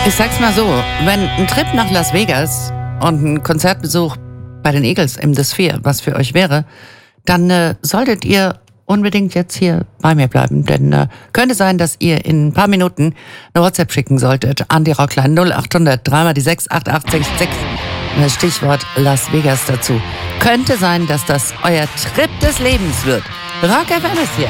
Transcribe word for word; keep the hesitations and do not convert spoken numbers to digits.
Ich sag's mal so, wenn ein Trip nach Las Vegas und ein Konzertbesuch bei den Eagles im The Sphere was für euch wäre, dann äh, solltet ihr unbedingt jetzt hier bei mir bleiben, denn äh, könnte sein, dass ihr in ein paar Minuten eine WhatsApp schicken solltet an die Rockline null achthundert, dreimal die sechs, acht acht sechs sechs und das Stichwort Las Vegas dazu. Könnte sein, dass das euer Trip des Lebens wird. Rock F M ist hier.